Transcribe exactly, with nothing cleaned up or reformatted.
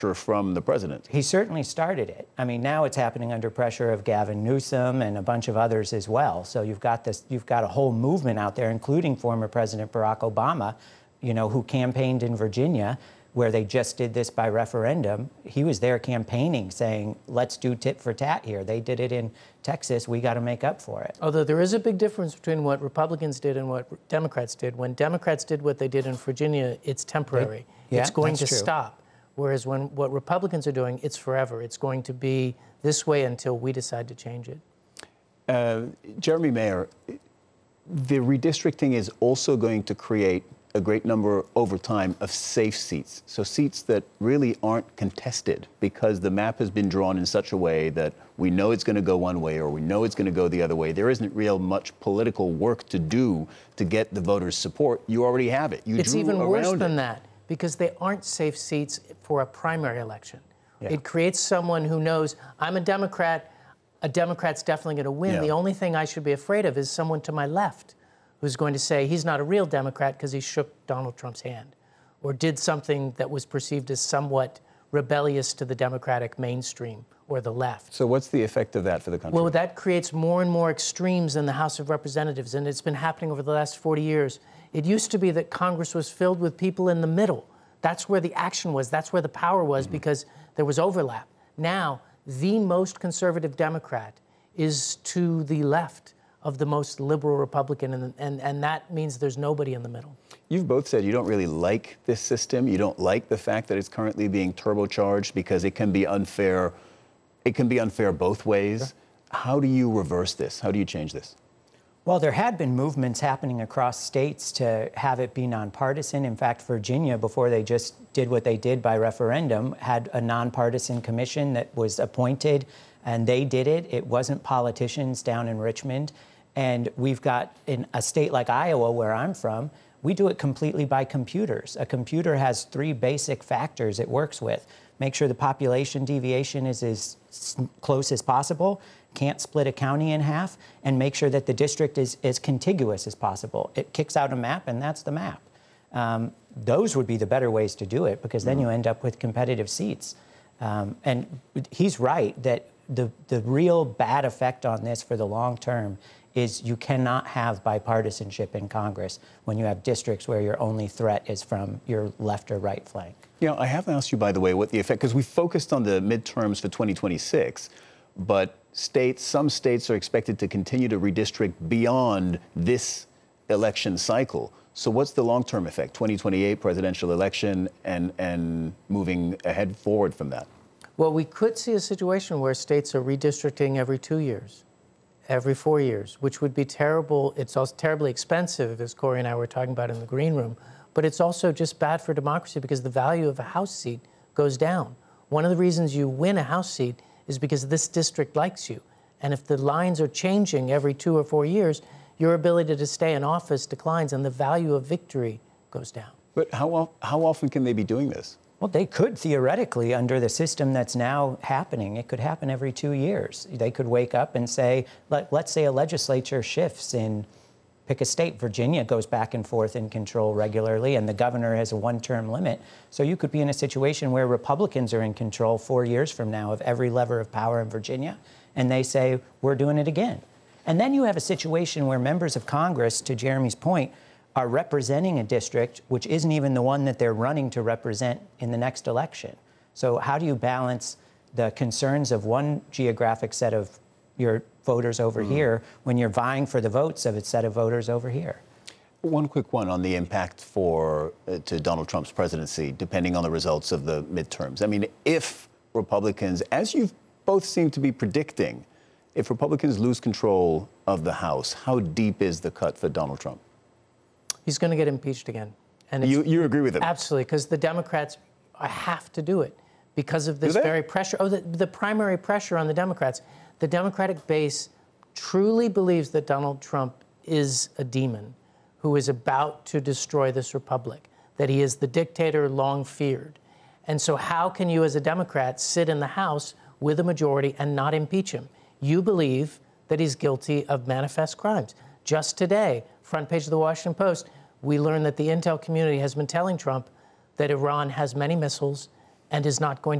from the president. He certainly started it. I mean, now it's happening under pressure of Gavin Newsom and a bunch of others as well. So you've got this, you've got a whole movement out there, including former President Barack Obama, you know, who campaigned in Virginia, where they just did this by referendum. He was there campaigning, saying, let's do tit for tat here. They did it in Texas. We got to make up for it. Although there is a big difference between what Republicans did and what Democrats did. When Democrats did what they did in Virginia, it's temporary. They, yeah, it's going to true. stop. Whereas when what Republicans are doing, it's forever. It's going to be this way until we decide to change it. Uh, Jeremy Mayer, the redistricting is also going to create a great number over time of safe seats. So seats that really aren't contested because the map has been drawn in such a way that we know it's going to go one way or we know it's going to go the other way. There isn't real much political work to do to get the voters' support. You already have it. You it's drew even worse around than it. that, because they aren't safe seats for a primary election. Yeah. It creates someone who knows, I'm a Democrat, a Democrat's definitely going to win. Yeah. The only thing I should be afraid of is someone to my left who's going to say he's not a real Democrat because he shook Donald Trump's hand or did something that was perceived as somewhat rebellious to the Democratic mainstream or the left. So what's the effect of that for the country? Well, that creates more and more extremes in the House of Representatives, and it's been happening over the last forty years. It used to be that Congress was filled with people in the middle. That's where the action was. That's where the power was, mm-hmm. because there was overlap. Now, the most conservative Democrat is to the left of the most liberal Republican, and, and, and that means there's nobody in the middle. You've both said you don't really like this system. You don't like the fact that it's currently being turbocharged because it can be unfair. It can be unfair both ways. Sure. How do you reverse this? How do you change this? Well, there had been movements happening across states to have it be nonpartisan. In fact, Virginia, before they just did what they did by referendum, had a nonpartisan commission that was appointed, and they did it. It wasn't politicians down in Richmond. And we've got, in a state like Iowa, where I'm from, we do it completely by computers. A computer has three basic factors it works with. Make sure the population deviation is as close as possible, can't split a county in half, and make sure that the district is as contiguous as possible. It kicks out a map, and that's the map. Um, those would be the better ways to do it, because then you end up with competitive seats. Um, and he's right that the, the real bad effect on this for the long term is you cannot have bipartisanship in Congress when you have districts where your only threat is from your left or right flank. You know, I have asked you, by the way, what the effect, because we focused on the midterms for twenty twenty-six, but states, some states are expected to continue to redistrict beyond this election cycle. So what's the long-term effect, twenty twenty-eight presidential election, and, and moving ahead forward from that? Well, we could see a situation where states are redistricting every two years, every four years, which would be terrible. It's also terribly expensive, as Corey and I were talking about in the green room, but it's also just bad for democracy because the value of a House seat goes down. One of the reasons you win a House seat is because this district likes you. And if the lines are changing every two or four years, your ability to stay in office declines and the value of victory goes down. But how, how often can they be doing this? Well, they could theoretically, under the system that's now happening. It could happen every two years. They could wake up and say, let, let's say a legislature shifts in, pick a state, Virginia goes back and forth in control regularly, and the governor has a one-term limit. So you could be in a situation where Republicans are in control four years from now of every lever of power in Virginia, and they say, we're doing it again. And then you have a situation where members of Congress, to Jeremy's point, are representing a district which isn't even the one that they're running to represent in the next election. So how do you balance the concerns of one geographic set of your voters over mm-hmm. here when you're vying for the votes of a set of voters over here? One quick one on the impact for uh, to Donald Trump's presidency, depending on the results of the midterms. I mean, if Republicans, as you both seem to be predicting, if Republicans lose control of the House, how deep is the cut for Donald Trump? He's going to get impeached again. And you, you agree with him? Absolutely, because the Democrats have to do it because of this very pressure. Oh, the, the primary pressure on the Democrats. The Democratic base truly believes that Donald Trump is a demon who is about to destroy this republic, that he is the dictator long feared. And so how can you as a Democrat sit in the House with a majority and not impeach him? You believe that he's guilty of manifest crimes. Just today, front page of the Washington Post, we learned that the intel community has been telling Trump that Iran has many missiles and is not going